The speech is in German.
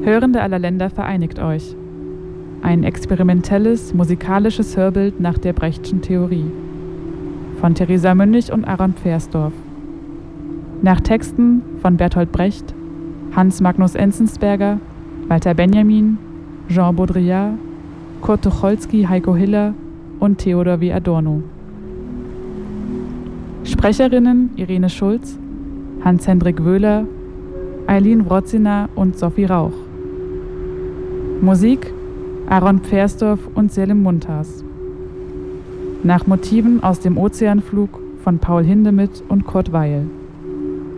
Hörende aller Länder vereinigt euch. Ein experimentelles, musikalisches Hörbild nach der Brechtschen Theorie. Von Theresa Münnig und Aaron Pfersdorf. Nach Texten von Bertolt Brecht, Hans Magnus Enzensberger, Walter Benjamin, Jean Baudrillard, Kurt Tucholsky, Heiko Hiller und Theodor W. Adorno. Sprecherinnen Irene Schulz, Hans-Hendrik Wöhler, Eileen Wrodzina und Sophie Rauch. Musik Aaron Pfersdorf und Selim Muntaz. Nach Motiven aus dem Ozeanflug von Paul Hindemith und Kurt Weil.